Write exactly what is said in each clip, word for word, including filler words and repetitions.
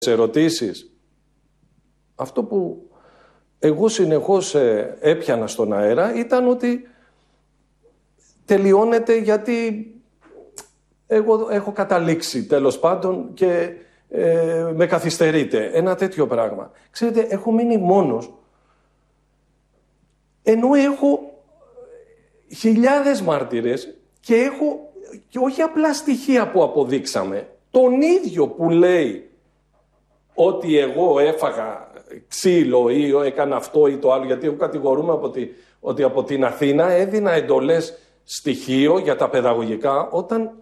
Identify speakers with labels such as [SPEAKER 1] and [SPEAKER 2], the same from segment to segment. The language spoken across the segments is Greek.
[SPEAKER 1] ερωτήσεις. Αυτό που εγώ συνεχώς ε, έπιανα στον αέρα ήταν ότι τελειώνεται γιατί εγώ έχω καταλήξει τέλος πάντων και ε, με καθυστερείτε. Ένα τέτοιο πράγμα. Ξέρετε, έχω μείνει μόνος ενώ έχω χιλιάδες μάρτυρες και έχω και όχι απλά στοιχεία που αποδείξαμε, τον ίδιο που λέει ότι εγώ έφαγα ξύλο ή έκανα αυτό ή το άλλο, γιατί εγώ κατηγορούμαι από τη, ότι από την Αθήνα έδινα εντολές στοιχείο για τα παιδαγωγικά όταν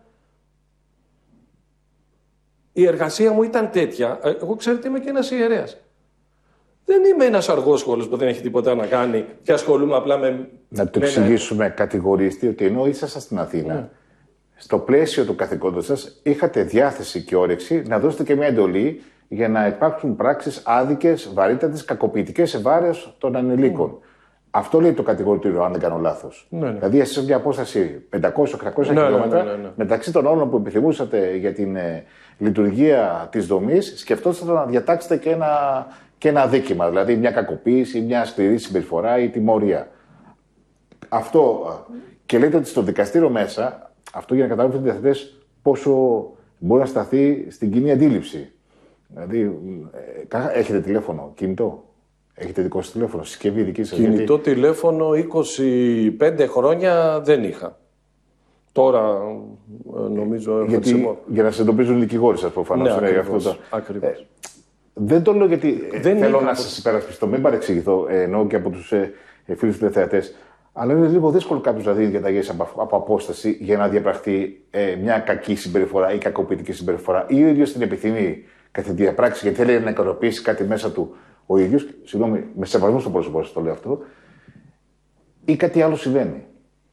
[SPEAKER 1] η εργασία μου ήταν τέτοια. Εγώ ξέρετε είμαι και ένας ιερέας. Δεν είμαι ένας αργόσχολος που δεν έχει τίποτα να κάνει και ασχολούμαι απλά με...
[SPEAKER 2] Να το εξηγήσουμε, ένα... κατηγορήστε ότι ενώ ήσασταν στην Αθήνα, mm. στο πλαίσιο του καθηκόντος σας είχατε διάθεση και όρεξη να δώσετε και μια εντολή για να υπάρξουν πράξεις άδικες, βαρύτατες, κακοποιητικές σε βάρος των ανηλίκων. Mm. Αυτό λέει το κατηγορητήριο, αν δεν κάνω λάθος. Ναι, ναι. Δηλαδή, εσείς σε μια απόσταση πεντακόσια με οκτακόσια
[SPEAKER 1] ναι,
[SPEAKER 2] χιλιόμετρα,
[SPEAKER 1] ναι, ναι, ναι.
[SPEAKER 2] μεταξύ των όλων που επιθυμούσατε για την ε, λειτουργία της δομής, σκεφτόσατε να διατάξετε και ένα, και ένα δίκημα, δηλαδή μια κακοποίηση, μια σκληρή συμπεριφορά ή τιμωρία. Αυτό. Και λέτε ότι στο δικαστήριο μέσα, αυτό για να καταλάβουν οι διαθετές πόσο μπορεί να σταθεί στην κοινή αντίληψη. Δηλαδή, ε, έχετε τηλέφωνο, κινητό. Έχετε δικό σας τηλέφωνο, συσκευή δική σας?
[SPEAKER 1] Κινητό
[SPEAKER 2] γιατί...
[SPEAKER 1] τηλέφωνο είκοσι πέντε χρόνια δεν είχα. Τώρα νομίζω έχω
[SPEAKER 2] γιατί,
[SPEAKER 1] τσιμώ.
[SPEAKER 2] Για να σε εντοπίζουν οι δικηγόροι σας προφανώς.
[SPEAKER 1] Ναι,
[SPEAKER 2] ναι,
[SPEAKER 1] ακριβώς,
[SPEAKER 2] αυτό το...
[SPEAKER 1] ακριβώς.
[SPEAKER 2] Ε, δεν το λέω γιατί
[SPEAKER 1] δεν
[SPEAKER 2] θέλω
[SPEAKER 1] είχα...
[SPEAKER 2] να σας υπερασπιστώ, μην παρεξηγηθώ, ε, εννοώ και από τους ε, φίλους τηλεθεατές. Αλλά είναι λίγο δύσκολο κάποιος να δίνει διαταγές από, από απόσταση για να διαπραχθεί ε, μια κακή συμπεριφορά ή κακοποιητική συμπεριφορά, ή ο ίδιος την επιθυμεί κατά τη διαπράξη γιατί θέλει να ικανοποιήσει κάτι μέσα του ο ίδιος, συγγνώμη, με σεβασμό στο πρόσωπό σας το λέω αυτό, ή κάτι άλλο συμβαίνει.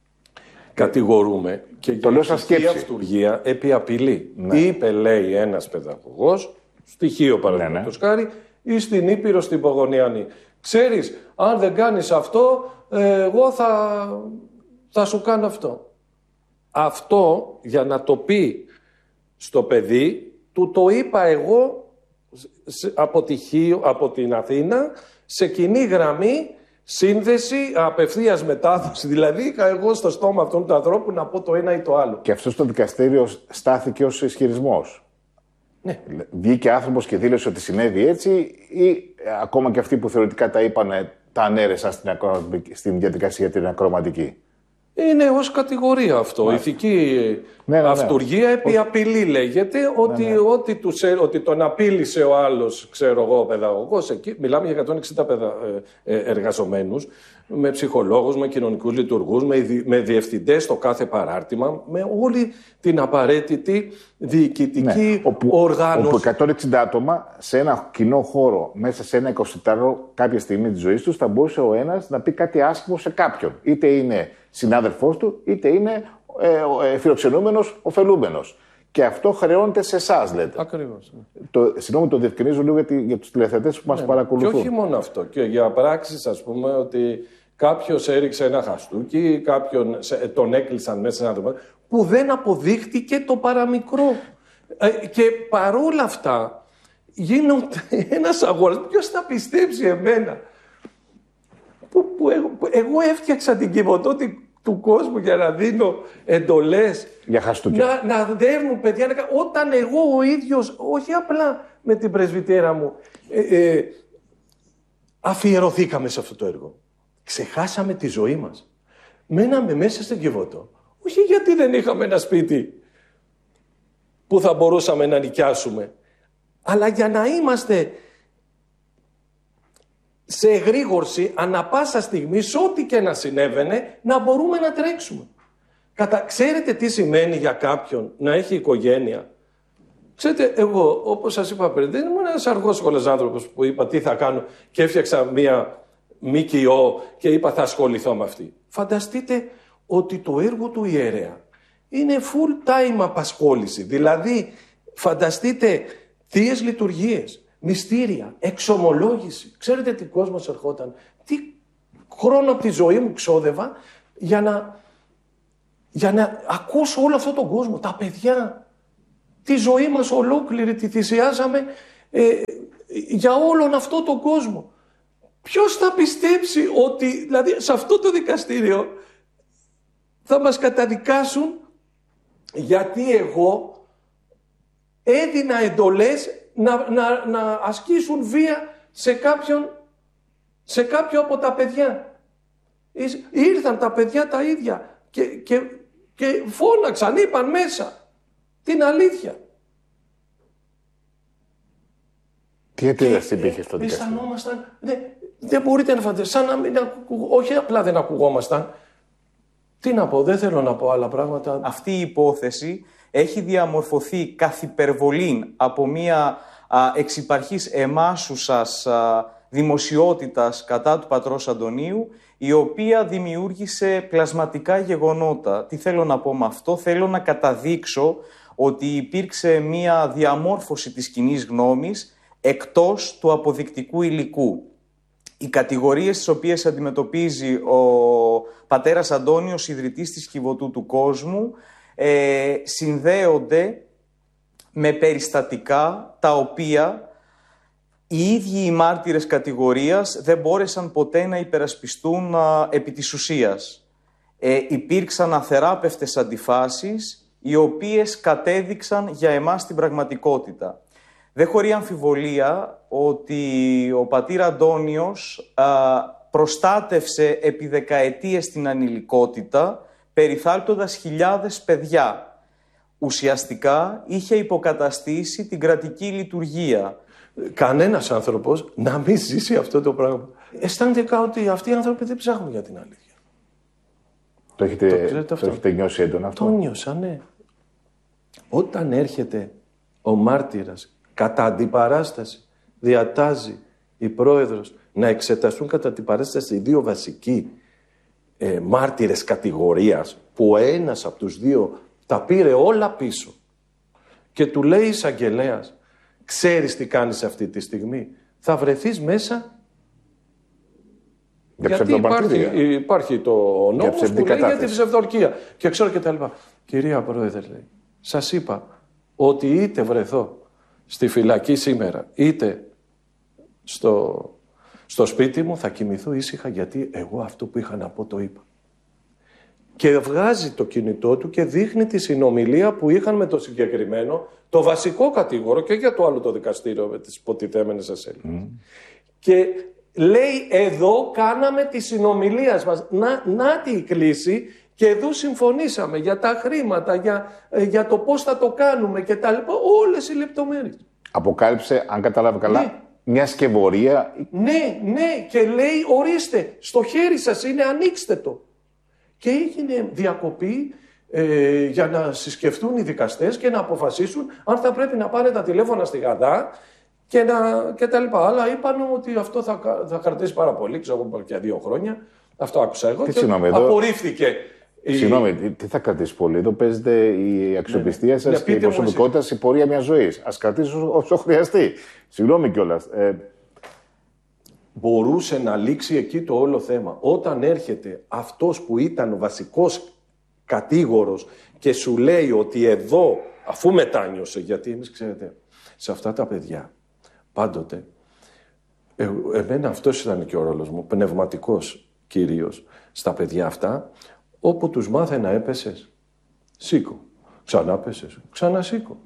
[SPEAKER 1] Κατηγορούμε και
[SPEAKER 2] το λέω σαν σκέψη.
[SPEAKER 1] Η αυτουργία επί απειλή. Ναι. Είπε, λέει ένας παιδαγωγός, στοιχείο παραδείγματος ναι, ναι. χάρη, ή στην Ήπειρο στην Πογωνιανή. Ξέρεις, αν δεν κάνεις αυτό, εγώ θα, θα σου κάνω αυτό. Αυτό, για να το πει στο παιδί, του το είπα εγώ από, τυχείο, από την Αθήνα, σε κοινή γραμμή, σύνδεση, απευθείας μετάδοση. Δηλαδή, είχα εγώ στο στόμα αυτών του ανθρώπου να πω το ένα ή το άλλο.
[SPEAKER 2] Και αυτό στο δικαστήριο στάθηκε ως ισχυρισμός.
[SPEAKER 1] Ναι.
[SPEAKER 2] Βγήκε άνθρωπος και δήλωσε ότι συνέβη έτσι, ή ακόμα και αυτοί που θεωρητικά τα είπαν, τα ανέρεσαν στην, ακρο... στην διαδικασία την ακροματική?
[SPEAKER 1] Είναι ως κατηγορία αυτό. Ναι. Ηθική ναι, ναι, αυτουργία ναι. επί απειλή λέγεται, ότι, ναι, ναι. Ότι, τους, ότι τον απείλησε ο άλλος, ξέρω εγώ, παιδαγωγός. Εκεί, μιλάμε για εκατόν εξήντα παιδα, ε, εργαζομένους, με ψυχολόγους, με κοινωνικούς λειτουργούς, με, με διευθυντές στο κάθε παράρτημα, με όλη την απαραίτητη διοικητική ναι. όπου, οργάνωση.
[SPEAKER 2] Όπου εκατόν εξήντα άτομα σε ένα κοινό χώρο, μέσα σε ένα εικοσιτάρο, κάποια στιγμή της ζωής τους, θα μπορούσε ο ένας να πει κάτι άσχημο σε κάποιον. Είτε είναι συνάδελφός του, είτε είναι ε, ε, φιλοξενούμενος, ωφελούμενος. Και αυτό χρεώνεται σε εσάς, λέτε.
[SPEAKER 1] Ακριβώς.
[SPEAKER 2] Το, συγγνώμη, το διευκρινίζω λίγο για, για τους τηλεθεατές που μας ναι, παρακολουθούν.
[SPEAKER 1] Και όχι μόνο αυτό. Και για πράξεις, ας πούμε, ότι κάποιος έριξε ένα χαστούκι, κάποιον τον έκλεισαν μέσα σε ένα δωμάτιο, που δεν αποδείχτηκε το παραμικρό. Ε, και παρόλα αυτά, γίνονται ένας αγώνας. Ποιος θα πιστέψει εμένα, που, που, εγώ, που εγώ έφτιαξα την κυβωτότητα του κόσμου για να δίνω εντολές,
[SPEAKER 2] για χαστούκια.
[SPEAKER 1] Να, να δέρνουν παιδιά, να... όταν εγώ ο ίδιος, όχι απλά με την πρεσβυτέρα μου, ε, ε, αφιερωθήκαμε σε αυτό το έργο. Ξεχάσαμε τη ζωή μας. Μέναμε μέσα στην Κιβωτό. Όχι γιατί δεν είχαμε ένα σπίτι που θα μπορούσαμε να νοικιάσουμε, αλλά για να είμαστε σε εγρήγορση, ανα πάσα στιγμή, σε ό,τι και να συνέβαινε, να μπορούμε να τρέξουμε. Κατα... Ξέρετε τι σημαίνει για κάποιον να έχει οικογένεια? Ξέρετε, εγώ, όπως σας είπα πριν, δεν ήμουν ένας αργόσχολος άνθρωπος που είπα τι θα κάνω και έφτιαξα μία ΜΚΟ και είπα θα ασχοληθώ με αυτή. Φανταστείτε ότι το έργο του ιερέα είναι full time απασχόληση. Δηλαδή, φανταστείτε θείες λειτουργίες, μυστήρια, εξομολόγηση. Ξέρετε τι κόσμος ερχόταν, τι χρόνο από τη ζωή μου ξόδευα για να, για να ακούσω όλο αυτόν τον κόσμο, τα παιδιά, τη ζωή μας ολόκληρη τη θυσιάζαμε ε, για όλον αυτό τον κόσμο. Ποιος θα πιστέψει ότι, δηλαδή, σε αυτό το δικαστήριο θα μας καταδικάσουν γιατί εγώ έδινα εντολές να, να, να ασκήσουν βία σε κάποιον, σε κάποιο από τα παιδιά. Ήρθαν τα παιδιά τα ίδια και, και, και φώναξαν, είπαν μέσα την αλήθεια.
[SPEAKER 2] Τι αντίδραση υπήρχε στο δικαστήριο?
[SPEAKER 1] Αισθανόμασταν, δεν, δεν μπορείτε να φανταστείτε, σαν να μην ακου, όχι απλά δεν ακουγόμασταν. Τι να πω, δεν θέλω να πω άλλα πράγματα.
[SPEAKER 3] Αυτή η υπόθεση έχει διαμορφωθεί καθ' υπερβολήν από μια α, εξυπαρχής εμάσουσας α, δημοσιότητας κατά του πατρός Αντωνίου, η οποία δημιούργησε πλασματικά γεγονότα. Τι θέλω να πω με αυτό? Θέλω να καταδείξω ότι υπήρξε μια διαμόρφωση της κοινής γνώμης εκτός του αποδεικτικού υλικού. Οι κατηγορίες τις οποίες αντιμετωπίζει ο πατέρας Αντώνιος, ιδρυτής της Κιβωτού του Κόσμου, ε, συνδέονται με περιστατικά τα οποία οι ίδιοι οι μάρτυρες κατηγορίας δεν μπόρεσαν ποτέ να υπερασπιστούν α, επί της ουσίας. Ε, υπήρξαν αθεράπευτες αντιφάσεις, οι οποίες κατέδειξαν για εμάς την πραγματικότητα. Δεν χωρεί αμφιβολία ότι ο πατήρ Αντώνιος α, προστάτευσε επί δεκαετίες την ανηλικότητα, περιθάλπτοντας χιλιάδες παιδιά. Ουσιαστικά είχε υποκαταστήσει την κρατική λειτουργία.
[SPEAKER 1] Κανένας άνθρωπος να μην ζήσει αυτό το πράγμα. Αισθάνθηκα ότι αυτοί οι άνθρωποι δεν ψάχνουν για την αλήθεια.
[SPEAKER 2] Το έχετε, το, το έχετε νιώσει έντονα αυτό?
[SPEAKER 1] Το νιώσα, ναι. Όταν έρχεται ο μάρτυρας, κατά αντιπαράσταση, διατάζει η πρόεδρος να εξεταστούν κατά αντιπαράσταση οι δύο βασικοί ε, μάρτυρες κατηγορίας, που ο ένας από τους δύο τα πήρε όλα πίσω και του λέει εισαγγελέας, ξέρεις τι κάνεις αυτή τη στιγμή, θα βρεθείς μέσα
[SPEAKER 2] για
[SPEAKER 1] γιατί υπάρχει, υπάρχει το νόμος που λέει για την ψευδορκία και ξέρω και τα λοιπά. Κυρία Πρόεδρε, λέει, σας είπα ότι είτε βρεθώ στη φυλακή σήμερα, είτε στο, στο σπίτι μου, θα κοιμηθώ ήσυχα, γιατί εγώ αυτό που είχα να πω το είπα. Και βγάζει το κινητό του και δείχνει τη συνομιλία που είχαν με το συγκεκριμένο, το βασικό κατήγορο, και για το άλλο το δικαστήριο με τις υποτιθέμενες ασέλες. Mm. Και λέει, εδώ κάναμε τη συνομιλία μας, να, να τη κλείσει, και εδώ συμφωνήσαμε για τα χρήματα, για, για το πώς θα το κάνουμε και τα λοιπά, όλες οι λεπτομέρειες.
[SPEAKER 2] Αποκάλυψε, αν καταλάβω καλά, ναι, μια σκευωρία.
[SPEAKER 1] Ναι, ναι, και λέει, ορίστε, στο χέρι σας είναι, ανοίξτε το. Και έγινε διακοπή ε, για να συσκεφτούν οι δικαστές και να αποφασίσουν αν θα πρέπει να πάρει τα τηλέφωνα στη Γαδά και, να, και τα λοιπά. Αλλά είπαν ότι αυτό θα, θα κρατήσει πάρα πολύ, ξέρω εγώ, για δύο χρόνια. Αυτό άκουσα εγώ.
[SPEAKER 2] Τι
[SPEAKER 1] και
[SPEAKER 2] συγνώμη,
[SPEAKER 1] απορρίφθηκε.
[SPEAKER 2] Συγγνώμη, τι, τι θα κρατήσει πολύ? Εδώ παίζεται η αξιοπιστία ναι, σας ναι, και η προσωπικότητα σας, η πορεία μιας ζωής. Ας κρατήσει όσο, όσο χρειαστεί. Συγγνώμη κιόλας. Ε...
[SPEAKER 1] Μπορούσε να λήξει εκεί το όλο θέμα. Όταν έρχεται αυτός που ήταν ο βασικός κατήγορος και σου λέει ότι εδώ, αφού μετάνιωσε, γιατί εμείς ξέρετε, σε αυτά τα παιδιά, πάντοτε, ε, εμένα αυτός ήταν και ο ρόλος μου, πνευματικός κυρίως, στα παιδιά αυτά, όπου τους μάθαινα έπεσες, σήκω. Ξανά πέσες, ξανά σήκω.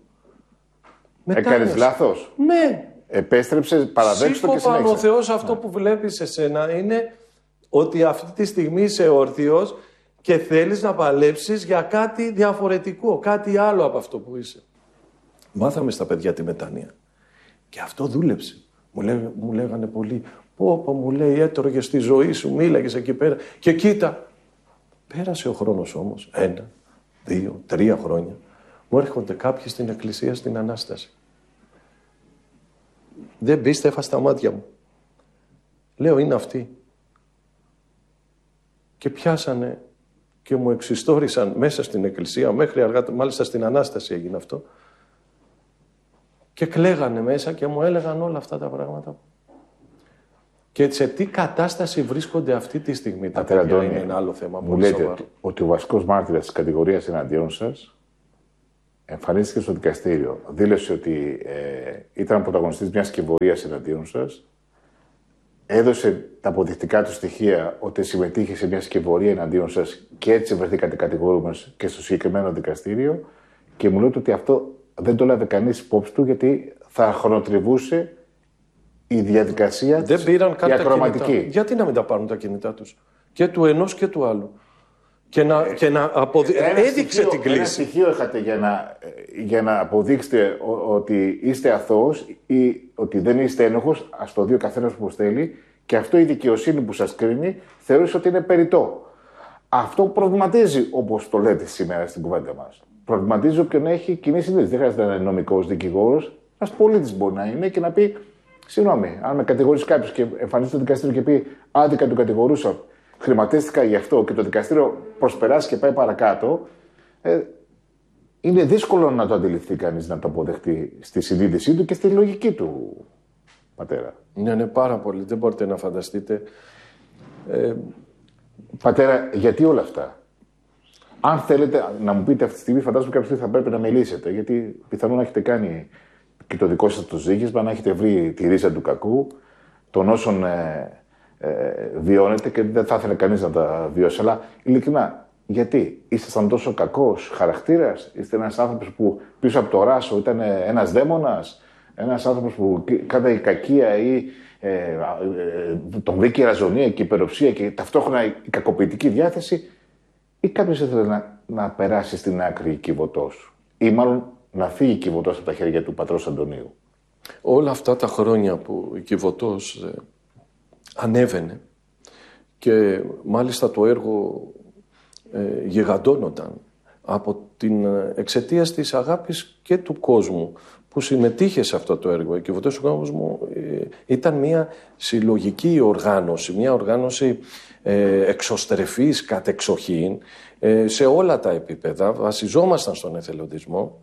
[SPEAKER 2] Έκανες λάθος?
[SPEAKER 1] Ναι.
[SPEAKER 2] Επέστρεψες, παραδέξτε το και συνέχισε.
[SPEAKER 1] Σήκω, ο Θεός, αυτό που βλέπεις σε σένα είναι ότι αυτή τη στιγμή είσαι όρθιος και θέλεις να παλέψεις για κάτι διαφορετικό, κάτι άλλο από αυτό που είσαι. Μάθαμε στα παιδιά τη μετάνοια. Και αυτό δούλεψε. Μου, λέ, μου λέγανε πολλοί, πω, πω, μου λέει, έτρωγες στη ζωή σου, μίλαγες εκεί πέρα. Και κοίτα, πέρασε ο χρόνος όμως, ένα, δύο, τρία χρόνια. Μου έρχονται κάποιοι στην εκκλησία στην Ανάσταση. Δεν πίστευα στα μάτια μου. Λέω, είναι αυτοί. Και πιάσανε και μου εξιστόρισαν μέσα στην εκκλησία, μέχρι αργά, μάλιστα στην Ανάσταση έγινε αυτό. Και κλαίγανε μέσα και μου έλεγαν όλα αυτά τα πράγματα. Και σε τι κατάσταση βρίσκονται αυτή τη στιγμή τα παιδιά, είναι ένα άλλο θέμα.
[SPEAKER 2] Μου λέτε σοβαρό. Ότι ο βασικός μάρτυρας της κατηγορίας εναντίον σας εμφανίστηκε στο δικαστήριο, δήλωσε ότι ε, ήταν πρωταγωνιστής μιας σκευωρίας εναντίον σας, έδωσε τα αποδεικτικά του στοιχεία ότι συμμετείχε σε μια σκευωρία εναντίον σας και έτσι βρεθήκατε κατηγορούμενος και στο συγκεκριμένο δικαστήριο, και μου λέτε ότι αυτό δεν το λάβε κανείς υπόψη του γιατί θα χρονοτριβούσε η διαδικασία
[SPEAKER 1] δεν
[SPEAKER 2] της,
[SPEAKER 1] πήραν καν
[SPEAKER 2] η
[SPEAKER 1] τα
[SPEAKER 2] ακροματική.
[SPEAKER 1] κινητά. Γιατί να μην τα πάρουν τα κινητά τους? Και του ενός και του άλλου. Και να, και να αποδει... έδειξε
[SPEAKER 2] στοιχείο,
[SPEAKER 1] την κλίση.
[SPEAKER 2] Ένα στοιχείο είχατε για να, για να αποδείξετε ο, ότι είστε αθώος ή ότι δεν είστε ένοχος, ας το δει ο καθένας όπως θέλει, και αυτό η δικαιοσύνη που σας κρίνει θεωρείς ότι είναι περιττό. Αυτό προβληματίζει, όπως το λέτε σήμερα στην κουβέντα μας. Προβληματίζει όποιον έχει κοινή συνείδηση. Δεν χρειάζεται να είναι νομικός, δικηγόρος. Ένας πολίτης μπορεί να είναι και να πει: συγγνώμη, αν με κατηγορήσει κάποιο και εμφανίζεται το δικαστήριο και πει άδικα του κατηγορούσα, χρηματίστηκα γι' αυτό και το δικαστήριο προσπεράσει και πάει παρακάτω, ε, είναι δύσκολο να το αντιληφθεί κανείς, να το αποδεχτεί στη συνείδησή του και στη λογική του, πατέρα.
[SPEAKER 1] Ναι, ναι, πάρα πολύ. Δεν μπορείτε να φανταστείτε. Ε...
[SPEAKER 2] Πατέρα, γιατί όλα αυτά? Αν θέλετε να μου πείτε αυτή τη στιγμή, φαντάζομαι κάποια στιγμή θα πρέπει να μιλήσετε, γιατί πιθανόν να έχετε κάνει και το δικό σας το ζήγισμα, να έχετε βρει τη ρίζα του κακού, των όσων ε, ε, βιώνετε και δεν θα ήθελε κανείς να τα βιώσει. Αλλά ειλικρινά, γιατί ήσασταν τόσο κακός χαρακτήρας? Είστε ένας άνθρωπος που πίσω από το ράσο ήταν ένας δαίμονας, ένας άνθρωπος που κάθε κακία ή ε, ε, τον βρήκε η ραζονία και η υπεροψία και ταυτόχρονα η κακοποιητική διάθεση, ή κάποιος ήθελε να, να περάσει στην άκρη Κιβωτός, ή μάλλον να φύγει Κιβωτός από τα χέρια του πατρός Αντωνίου?
[SPEAKER 1] Όλα αυτά τα χρόνια που η Κιβωτός ε, ανέβαινε και μάλιστα το έργο ε, γιγαντώνονταν από την εξαιτίας της αγάπης και του κόσμου που συμμετείχε σε αυτό το έργο. Η Κιβωτός του κόσμου ε, ήταν μια συλλογική οργάνωση, μια οργάνωση ε, εξωστρεφής κατεξοχήν ε, σε όλα τα επίπεδα. Βασιζόμασταν στον εθελοντισμό.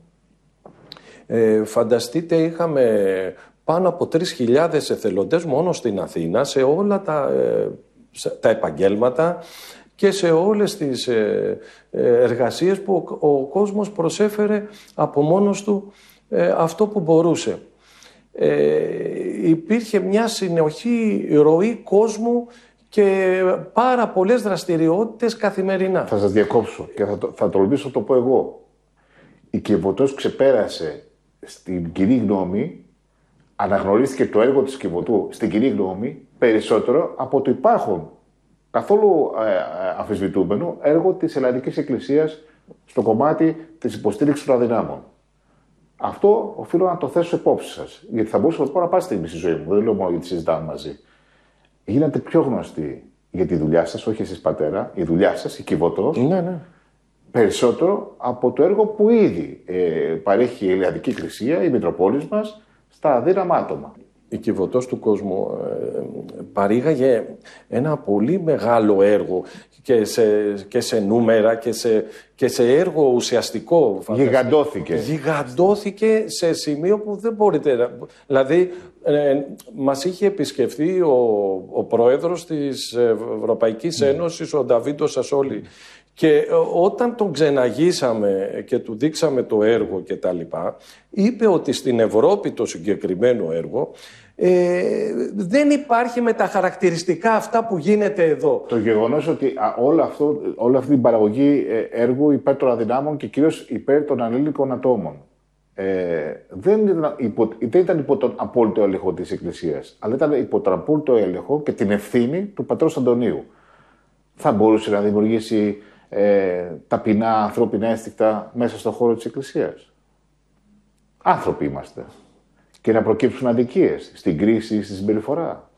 [SPEAKER 1] Ε, φανταστείτε, είχαμε πάνω από τρεις χιλιάδες εθελοντές μόνο στην Αθήνα σε όλα τα, ε, τα επαγγέλματα και σε όλες τις ε, εργασίες που ο, ο κόσμος προσέφερε από μόνος του ε, αυτό που μπορούσε. Ε, υπήρχε μια συνεχή ροή κόσμου και πάρα πολλές δραστηριότητες καθημερινά.
[SPEAKER 2] Θα σας διακόψω και θα, το, θα τολμήσω να το πω εγώ. Η Κιβωτός ξεπέρασε στην κοινή γνώμη, αναγνωρίστηκε το έργο της Κιβωτού στην κοινή γνώμη περισσότερο από το υπάρχον καθόλου ε, αμφισβητούμενο έργο της Ελλαδικής Εκκλησίας στο κομμάτι της υποστήριξης των αδυνάμων. Αυτό οφείλω να το θέσω υπόψη σας, γιατί θα μπορούσα να πω να πάει στιγμή στη ζωή μου, δεν λέω μόνο γιατί συζητάμε μαζί. Γίνατε πιο γνωστοί για τη δουλειά σας, όχι εσείς πατέρα, η δουλειά σας, η Κιβωτός,
[SPEAKER 1] ναι, ναι.
[SPEAKER 2] περισσότερο από το έργο που ήδη ε, παρέχει η Ελλαδική Εκκλησία, η Μητροπόλης μας, στα αδύναμα άτομα.
[SPEAKER 1] Η Κιβωτός του κόσμου ε, παρήγαγε ένα πολύ μεγάλο έργο και σε, και σε νούμερα και σε, και σε έργο ουσιαστικό.
[SPEAKER 2] Γιγαντώθηκε.
[SPEAKER 1] Γιγαντώθηκε σε σημείο που δεν μπορείτε να... Δηλαδή, ε, μας είχε επισκεφθεί ο, ο πρόεδρος της Ευρωπαϊκής Ένωσης, ο Νταβίντο Σασόλη. Και όταν τον ξεναγήσαμε και του δείξαμε το έργο και τα λοιπά, είπε ότι στην Ευρώπη το συγκεκριμένο έργο ε, δεν υπάρχει με τα χαρακτηριστικά αυτά που γίνεται εδώ. Το
[SPEAKER 2] γεγονός ότι α, όλο αυτό, όλη αυτή την παραγωγή ε, έργου υπέρ των αδυνάμων και κυρίως υπέρ των ανήλικων ατόμων ε, δεν, ήταν υπό, δεν ήταν υπό τον απόλυτο έλεγχο της Εκκλησίας, αλλά ήταν υπό τον απόλυτο έλεγχο και την ευθύνη του πατρός Αντωνίου. Θα μπορούσε να δημιουργήσει Ε, ταπεινά ανθρώπινα ένστικτα μέσα στον χώρο της Εκκλησίας? Άνθρωποι είμαστε. Και να προκύψουν αδικίες στην κρίση, στη συμπεριφορά.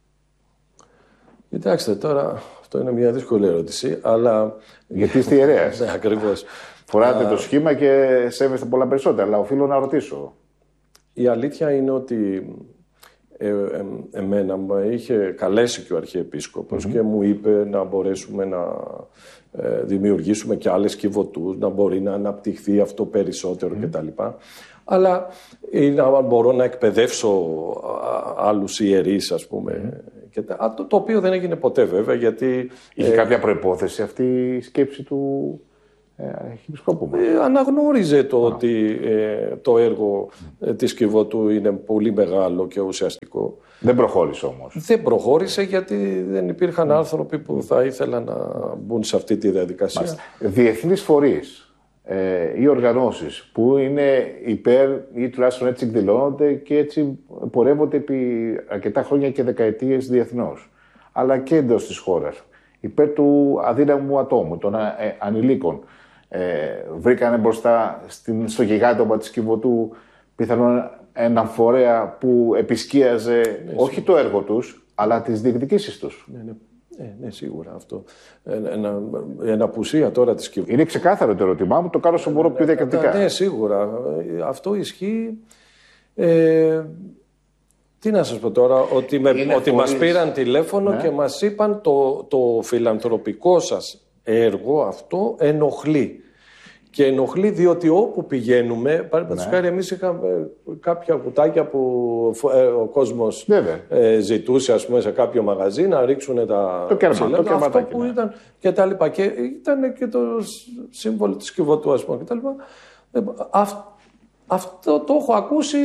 [SPEAKER 1] Κοιτάξτε τώρα, αυτό είναι μια δύσκολη ερώτηση, αλλά...
[SPEAKER 2] Γιατί είστε ιερέας.
[SPEAKER 1] Ναι, ακριβώς.
[SPEAKER 2] Φοράτε το σχήμα και σέβεστε πολλά περισσότερα, αλλά οφείλω να ρωτήσω.
[SPEAKER 1] Η αλήθεια είναι ότι ε, ε, εμένα με είχε καλέσει και ο Αρχιεπίσκοπος mm-hmm. και μου είπε να μπορέσουμε να ε, δημιουργήσουμε και άλλες Κιβωτούς, να μπορεί να αναπτυχθεί αυτό περισσότερο mm-hmm. κτλ. Αλλά ή να μπορώ να εκπαιδεύσω άλλους ιερείς, ας πούμε. Mm-hmm. Και τα, το, το οποίο δεν έγινε ποτέ βέβαια, γιατί...
[SPEAKER 2] Είχε
[SPEAKER 1] ε,
[SPEAKER 2] κάποια προϋπόθεση αυτή η σκέψη του, Ε, έχει σκόπο.
[SPEAKER 1] Ε, αναγνώριζε το Α. ότι ε, το έργο ε, της Κιβωτού είναι πολύ μεγάλο και ουσιαστικό.
[SPEAKER 2] Δεν προχώρησε όμως.
[SPEAKER 1] Δεν προχώρησε γιατί δεν υπήρχαν mm. άνθρωποι που θα ήθελαν να μπουν σε αυτή τη διαδικασία. Μάλιστα.
[SPEAKER 2] Διεθνείς φορείς ε, ή οργανώσεις που είναι υπέρ ή τουλάχιστον έτσι εκδηλώνονται και έτσι πορεύονται επί αρκετά χρόνια και δεκαετίες διεθνώς, αλλά και εντός της χώρας, υπέρ του αδύναμου ατόμου, των ε, ανηλίκων. Ε, βρήκανε μπροστά στην, στο γιγάντωμα της Κιβωτού πιθανόν έναν φορέα που επισκίαζε ναι, όχι σίγουρα. Το έργο τους, αλλά τις διεκδικήσεις τους.
[SPEAKER 1] Ναι, ναι. Ε, ναι, σίγουρα αυτό. Ένα, ένα απουσία τώρα της Κιβωτού.
[SPEAKER 2] Είναι ξεκάθαρο το ερώτημά μου, το κάνω όσο μπορώ πιο διακριτικά.
[SPEAKER 1] Ναι, σίγουρα. Αυτό ισχύει. Ε, τι να σας πω τώρα, ότι, με, ότι μας πήραν τηλέφωνο ναι. και μας είπαν το, το φιλανθρωπικό σας έργο αυτό ενοχλεί. Και ενοχλεί διότι όπου πηγαίνουμε, παραδείγματος χάρη, εμείς είχαμε κάποια κουτάκια που ε, ο κόσμος ε, ζητούσε, ας πούμε, σε κάποιο μαγαζί να ρίξουν τα
[SPEAKER 2] το κέρμα,
[SPEAKER 1] ψηλά,
[SPEAKER 2] το κέρμα,
[SPEAKER 1] αυτό που ναι. ήταν και τα λοιπά. Και ήταν και το σύμβολο της Κιβωτού, ας πούμε, και τα λοιπά. Ε, αυ, αυτό το έχω ακούσει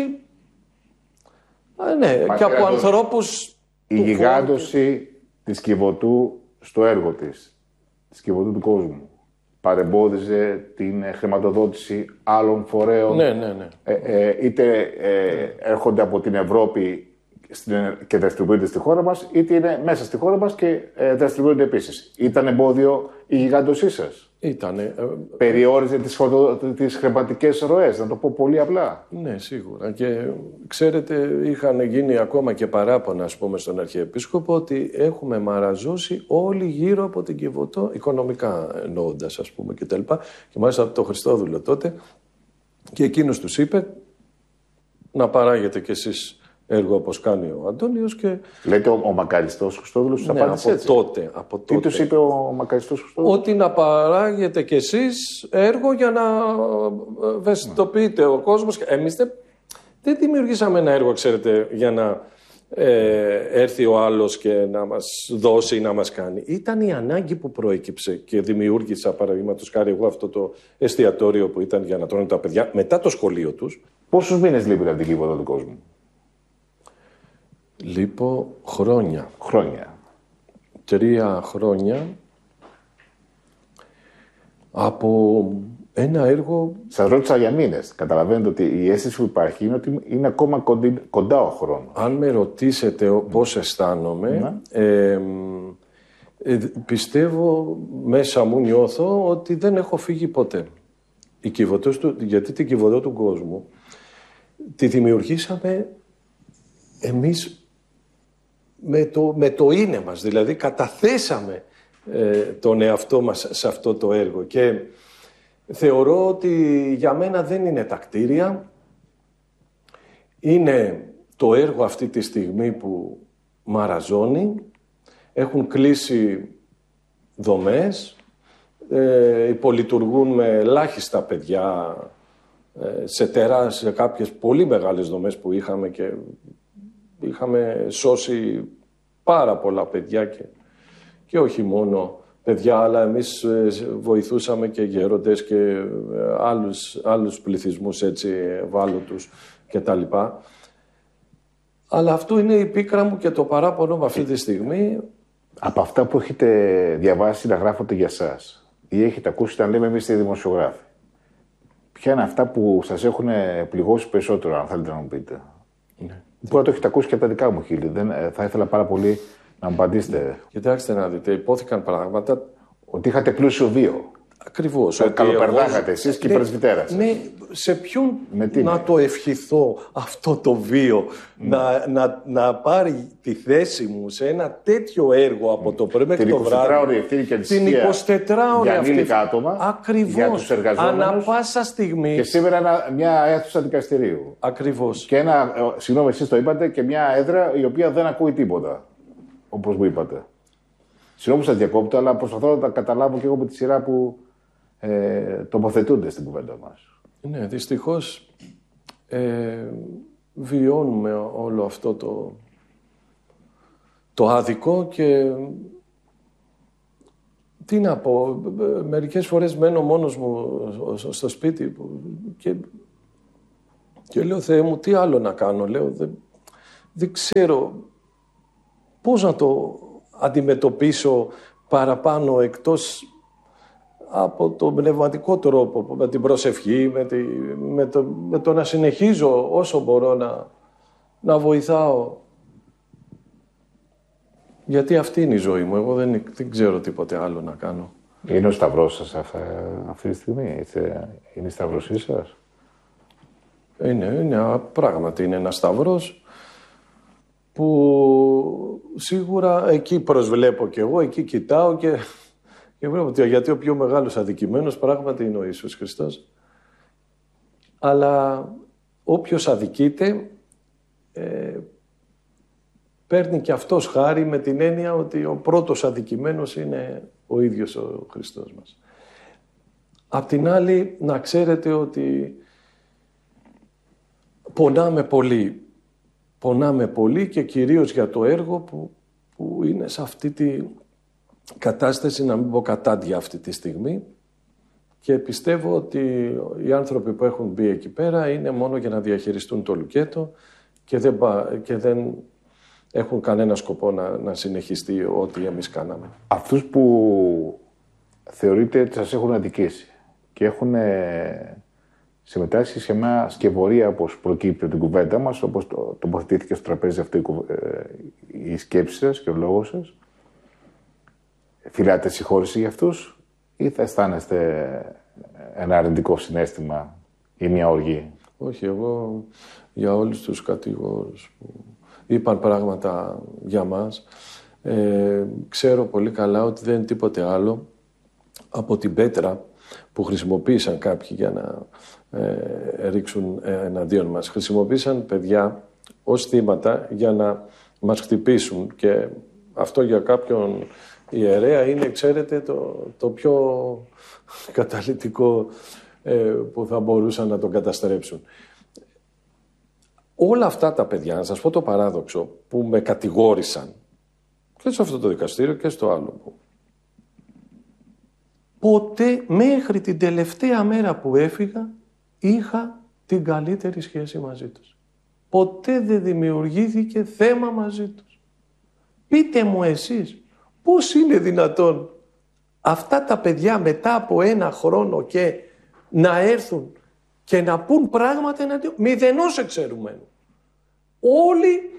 [SPEAKER 1] ε, ναι, Μα, και από ε, ανθρώπους...
[SPEAKER 2] Η γιγάντωση και... της Κιβωτού στο έργο της, της Κιβωτού του κόσμου, παρεμπόδιζε την χρηματοδότηση άλλων φορέων,
[SPEAKER 1] ναι, ναι, ναι.
[SPEAKER 2] Ε, ε, είτε ε, έρχονται από την Ευρώπη και δραστηριοποιούνται στη χώρα μας, είτε είναι μέσα στη χώρα μας και ε, δραστηριοποιούνται επίσης. Ήταν εμπόδιο η γιγάντωσή σας?
[SPEAKER 1] Ήτανε.
[SPEAKER 2] Περιόριζε τις, τις χρηματικές ροές, να το πω πολύ απλά.
[SPEAKER 1] Ναι, σίγουρα. Και ξέρετε, είχαν γίνει ακόμα και παράπονα, ας πούμε, στον Αρχιεπίσκοπο ότι έχουμε μαραζώσει όλοι γύρω από την Κιβωτό, οικονομικά εννοώντας, ας πούμε, κτλ. Και, και μάλιστα από το Χριστόδουλο τότε. Και εκείνος τους είπε να παράγετε κι εσείς έργο όπως κάνει ο Αντώνιος και...
[SPEAKER 2] Λέτε ο, ο μακαριστός Χριστόδουλος τους
[SPEAKER 1] ναι,
[SPEAKER 2] απάντησε
[SPEAKER 1] από
[SPEAKER 2] έτσι.
[SPEAKER 1] Τότε, από τότε.
[SPEAKER 2] Τι τους είπε ο μακαριστός Χριστόδουλος?
[SPEAKER 1] Ότι να παράγετε κι εσείς έργο για να ευαισθητοποιείτε ο κόσμος. Εμείς δεν, δεν δημιουργήσαμε ένα έργο, ξέρετε, για να ε, έρθει ο άλλος και να μας δώσει ή να μας κάνει. Ήταν η ανάγκη που προέκυψε και δημιούργησα, παραδείγματος χάρη, εγώ αυτό το εστιατόριο που ήταν για να τρώνε τα παιδιά μετά το σχολείο τους.
[SPEAKER 2] Πόσους μήνες λείπουν από την Κιβωτό του κόσμου?
[SPEAKER 1] Λείπω χρόνια.
[SPEAKER 2] Χρόνια.
[SPEAKER 1] Τρία χρόνια από ένα έργο...
[SPEAKER 2] Σας ρώτησα για μήνες. Καταλαβαίνετε ότι η αίσθηση που υπάρχει είναι ότι είναι ακόμα κοντά, κοντά ο χρόνος.
[SPEAKER 1] Αν με ρωτήσετε πώς αισθάνομαι, mm. ε, ε, πιστεύω, μέσα μου νιώθω ότι δεν έχω φύγει ποτέ. Η Κιβωτός του, γιατί την Κιβωτό του κόσμου τη δημιουργήσαμε εμείς με το, με το είναι μας, δηλαδή καταθέσαμε ε, τον εαυτό μας σε αυτό το έργο και θεωρώ ότι για μένα δεν είναι τα κτίρια, είναι το έργο αυτή τη στιγμή που μαραζώνει, έχουν κλείσει δομές, ε, υπολειτουργούν με ελάχιστα παιδιά ε, σε τεράστιες, σε κάποιες πολύ μεγάλες δομές που είχαμε και είχαμε σώσει πάρα πολλά παιδιά και, και όχι μόνο παιδιά, αλλά εμείς βοηθούσαμε και γέροντες και άλλους, άλλους πληθυσμούς έτσι ευάλωτους και τα λοιπά. Αλλά αυτό είναι η πίκρα μου και το παράπονο με αυτή τη στιγμή.
[SPEAKER 2] Από αυτά που έχετε διαβάσει να γράφονται για σας ή έχετε ακούσει να λέμε εμείς οι δημοσιογράφοι, ποια είναι αυτά που σας έχουν πληγώσει περισσότερο, αν θέλετε να μου πείτε?
[SPEAKER 1] Ναι.
[SPEAKER 2] Μπορεί να το έχετε ακούσει και από τα δικά μου χείλη. Δεν, θα ήθελα πάρα πολύ να μου απαντήσετε.
[SPEAKER 1] Κοιτάξτε να δείτε, υπόθηκαν πράγματα.
[SPEAKER 2] Ότι είχατε πλούσιο βίο.
[SPEAKER 1] Ακριβώς.
[SPEAKER 2] Ότι καλοπερνάγατε εσείς και η πρεσβυτέρα σας.
[SPEAKER 1] Ναι, σε ποιον να το ευχηθώ αυτό το βίο, mm. να, να, να πάρει τη θέση μου σε ένα τέτοιο έργο από το πρωί μέχρι το βράδυ.
[SPEAKER 2] Την εικοσιτετράωρη
[SPEAKER 1] αυτή.
[SPEAKER 2] Για ανήλικα άτομα.
[SPEAKER 1] Ακριβώς.
[SPEAKER 2] Για τους εργαζόμενους.
[SPEAKER 1] Ανά πάσα στιγμή.
[SPEAKER 2] Και σήμερα ένα, μια αίθουσα δικαστηρίου.
[SPEAKER 1] Ακριβώς.
[SPEAKER 2] Και ένα, συγγνώμη, εσείς το είπατε, και μια έδρα η οποία δεν ακούει τίποτα. Όπως μου είπατε. Συγγνώμη που σας διακόπτω, αλλά προσπαθώ να τα καταλάβω και εγώ με τη σειρά που ε, τοποθετούνται στην κουβέντα μας.
[SPEAKER 1] Ναι, δυστυχώς ε, βιώνουμε όλο αυτό το, το άδικο και τι να πω, μερικές φορές μένω μόνος μου στο σπίτι και, και λέω, Θεέ μου, τι άλλο να κάνω, λέω, δεν, δεν ξέρω πώς να το αντιμετωπίσω παραπάνω εκτός από τον πνευματικό τρόπο, με την προσευχή, με, τη, με, το, με το να συνεχίζω όσο μπορώ να, να βοηθάω. Γιατί αυτή είναι η ζωή μου, εγώ δεν, δεν ξέρω τίποτε άλλο να κάνω.
[SPEAKER 2] Είναι ο σταυρός σας αυτά, αυτή τη στιγμή, έτσι, είναι η σταυρωσή σας?
[SPEAKER 1] Είναι, είναι, πράγματι είναι ένας σταυρός που σίγουρα εκεί προσβλέπω κι εγώ, εκεί κοιτάω και, και βλέπω ότι γιατί ο πιο μεγάλος αδικημένος πράγματι είναι ο Ιησούς Χριστός. Αλλά όποιος αδικείται ε, παίρνει και αυτός χάρη με την έννοια ότι ο πρώτος αδικημένος είναι ο ίδιος ο Χριστός μας. Απ' την άλλη, να ξέρετε ότι πονάμε πολύ. Πονάμε πολύ και κυρίως για το έργο που, που είναι σε αυτή τη κατάσταση, να μην πω κατάντια αυτή τη στιγμή. Και πιστεύω ότι οι άνθρωποι που έχουν μπει εκεί πέρα είναι μόνο για να διαχειριστούν το λουκέτο και δεν, και δεν έχουν κανένα σκοπό να, να συνεχιστεί ό,τι εμείς κάναμε. Αυτούς που
[SPEAKER 2] θεωρείτε ότι σας έχουν αδικήσει και έχουν συμμετάσχει σε μια σκευωρία, όπως προκύπτει από την κουβέντα μας, όπως το, τοποθετήθηκε στο τραπέζι αυτή η σκέψη σας και ο λόγος σας, φιλάτε συγχώρηση για αυτούς ή θα αισθάνεστε ένα αρνητικό συναίσθημα ή μια οργή?
[SPEAKER 1] Όχι, εγώ για όλους τους κατηγόρους που είπαν πράγματα για μας, ε, ξέρω πολύ καλά ότι δεν είναι τίποτε άλλο από την πέτρα που χρησιμοποίησαν κάποιοι για να ε, ρίξουν εναντίον μας. Χρησιμοποίησαν παιδιά ως θύματα για να μας χτυπήσουν και αυτό για κάποιον ιερέα είναι, ξέρετε, το, το πιο καταλυτικό ε, που θα μπορούσαν να τον καταστρέψουν. Όλα αυτά τα παιδιά, να σας πω το παράδοξο, που με κατηγόρησαν και σε αυτό το δικαστήριο και στο άλλο που ποτέ μέχρι την τελευταία μέρα που έφυγα είχα την καλύτερη σχέση μαζί τους. Ποτέ δεν δημιουργήθηκε θέμα μαζί τους. Πείτε μου εσείς, πώς είναι δυνατόν αυτά τα παιδιά μετά από ένα χρόνο και να έρθουν και να πούν πράγματα εναντίον μηδενός εξαιρουμένου. Όλοι